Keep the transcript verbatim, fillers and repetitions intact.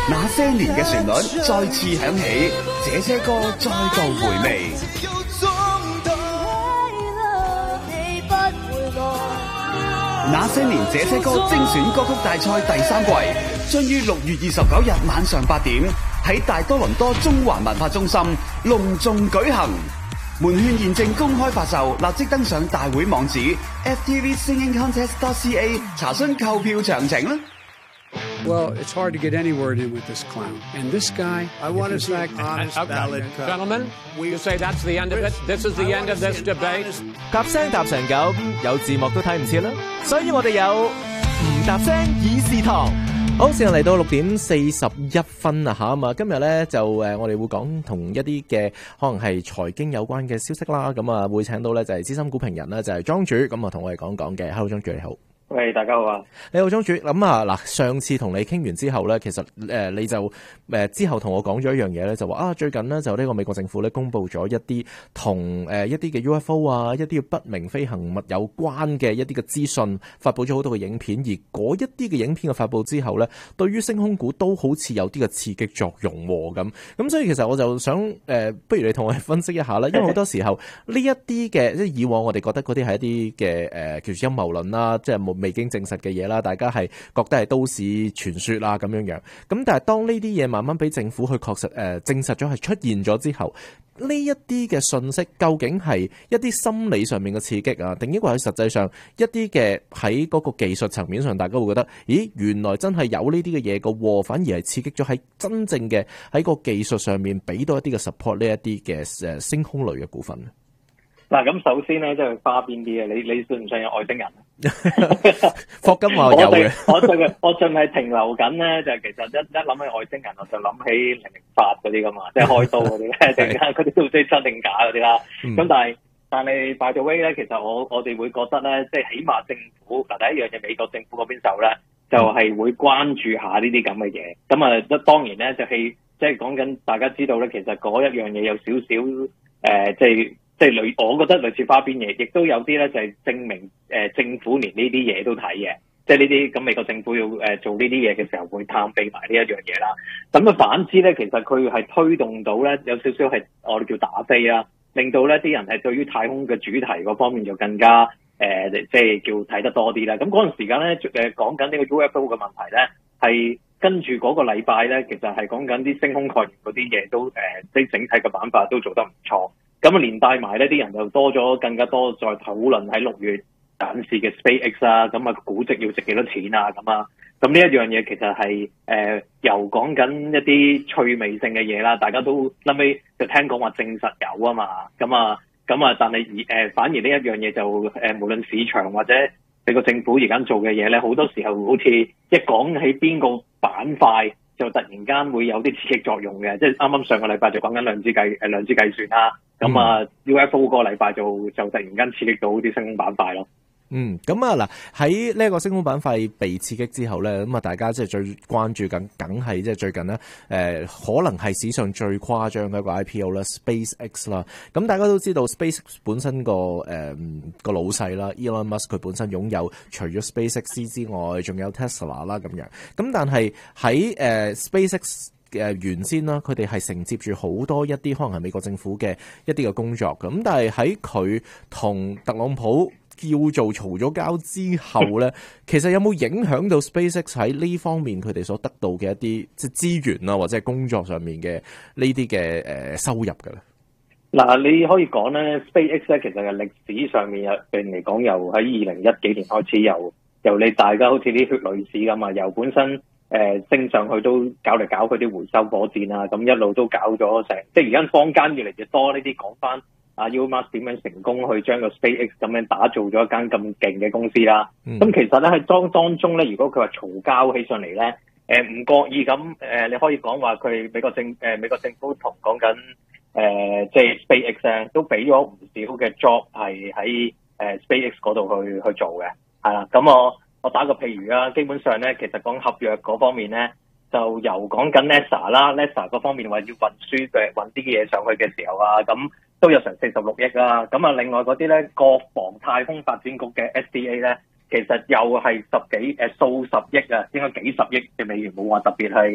那些年嘅旋律再次響起，這些歌再度回味。那些年這些歌精選歌曲大賽第三季將於六月二十九日晚上八點喺大多倫多中環文化中心隆重舉行。門券現正公開發售，立即登上大會網址 f t v singing contest dot c a 查詢購票詳情啦。 Well, it's hard to get any word in with this clown. And this guy, I want to say honest, okay. valid cut. Gentlemen, you say that's the end of it? This is the end of this debate? 夾聲搭成咁，有字幕都睇唔切啦。所以我哋有唔搭聲議事堂。好，時間嚟到六點四十一分啦吓嘛，今日咧就誒，我哋會講同一啲嘅可能係財經有關嘅消息啦。咁啊，會請到咧就係資深股評人啦，就係莊主，咁啊同我哋講講嘅。Hello， 莊主你好。 喂，大家好啊！ 你好，莊主。咁啊，嗱，上次同你傾完之後咧，其實誒、呃，你就誒、呃、之後同我講咗一樣嘢咧，就話啊，最近呢，就呢個美國政府咧公布咗一啲同誒一啲嘅 U F O 啊，一啲不明飛行物有關嘅一啲嘅資訊，發佈咗好多嘅影片，而嗰一啲嘅影片嘅發佈之後咧，對於升空股都好似有啲嘅刺激作用咁。咁所以其實我就想誒、呃，不如你同我哋分析一下啦，因為好多時候呢一啲嘅即係以往我哋覺得嗰啲係一啲嘅誒叫做陰謀論啦，即係冇。未經證實嘅嘢啦，大家係覺得係都市傳說啦咁樣樣。咁但係當呢啲嘢慢慢俾政府去確實誒、呃、證實咗係出現咗之後，呢一啲嘅信息究竟係一啲心理上面嘅刺激啊，定抑或係實際上一啲嘅喺嗰個技術層面上，大家會覺得，咦，原來真係有呢啲嘅嘢個，反而係刺激咗喺真正嘅喺個技術上面俾到一啲嘅 support 呢一啲嘅誒升空類嘅股份。 嗱，咁首先咧，即係花邊啲嘅，你你信唔信有外星人？ 霍金話有嘅， 我淨係我淨係停留緊咧，就係其實一一諗起外星人，我就諗起零零發嗰啲噶嘛，即係開刀嗰啲咧，突然間嗰啲都知真定假嗰啲啦。咁、嗯、但係但係 by the way 咧，其實我我哋會覺得咧，即係起碼政府嗱第一樣嘢，美國政府嗰邊手咧，就係、是、會關注下呢啲咁嘅嘢。咁啊，當然咧就係即係講緊大家知道咧，其實嗰一樣嘢有少少誒，即係。即係類，我覺得類似花邊嘢，亦都有啲咧就係證明誒、呃、政府連呢啲嘢都睇嘅，即係呢啲咁美國政府要誒、呃、做呢啲嘢嘅時候會探秘埋呢一樣嘢啦。咁啊反之咧，其實佢係推動到咧有少少係我哋叫打飛啊，令到咧啲人係對於太空嘅主題嗰方面就更加誒、呃、即係叫睇得多啲啦。咁嗰陣時間咧誒講緊呢個 U F O 嘅問題咧，係跟住嗰個禮拜咧，其實係講緊啲升空概念嗰啲嘢都誒即係整體嘅板塊都做得唔錯。咁啊，連帶埋呢啲人就多咗更加多再討論喺六月展示嘅 SpaceX 啊，咁啊估值要值幾多錢啊，咁啊，咁呢一樣嘢其實係誒、呃、由講緊一啲趣味性嘅嘢啦，大家都後尾就聽講話證實有啊嘛，咁啊，咁啊，但係而誒反而呢一樣嘢就誒、呃、無論市場或者美國政府而家做嘅嘢咧，好多時候好似一講起邊個板塊，就突然間會有啲刺激作用嘅，即係啱啱上個禮拜就講緊量子計誒量子計算啦，咁啊、嗯、U F O 個禮拜就就突然間刺激到啲升空板塊咯。 嗯，咁啊嗱，喺呢一個升空板塊被刺激之後咧，咁啊大家即係最關注緊，梗係即係最近咧，誒、呃、可能係史上最誇張嘅一個 I P O 啦 ，SpaceX 啦。咁大家都知道 SpaceX 本身個誒、呃、個老細啦 ，Elon Musk 佢本身擁有除咗 SpaceX 之外，仲有 Tesla 啦咁樣。咁但係喺誒 SpaceX 嘅原先啦，佢哋係承接住好多一啲可能係美國政府嘅一啲嘅工作。咁但係喺佢同特朗普叫做嘈咗交之後咧，其實有冇影響到 SpaceX 喺呢方面佢哋所得到嘅一啲即係資源啊，或者係工作上面嘅呢啲嘅誒收入嘅咧？ 嗱，你可以講咧 ，SpaceX 咧其實係歷史上面入邊嚟講，由喺二零一幾年開始，由由你大家好似啲血淚史咁啊，由本身誒、呃、升上去都搞嚟搞去啲回收火箭啊，咁一路都搞咗成，即係而家坊間越嚟越多呢啲講翻。阿 Elon Musk 點樣成功去將個 SpaceX 咁樣打造咗一間咁勁嘅公司啦？咁、嗯、其實咧喺當當中咧，如果佢話嘈交起上嚟咧，誒唔覺意咁誒、呃，你可以講話佢美國政誒、呃、美國政府同講緊誒即係 SpaceX 咧，都俾咗唔少嘅 job 係喺誒 SpaceX 嗰度去去做嘅，係啦。咁我我打個譬如啦，基本上咧，其實講合約嗰方面咧，就由講緊 NASA 啦 ，NASA 嗰方面話要運輸嘅運啲嘢上去嘅時候啊，咁。都有成四十六億啦，咁啊另外嗰啲咧國防太空發展局嘅 S D A 咧，其實又係十幾誒數十億啊，應該幾十億嘅美元，冇話特別係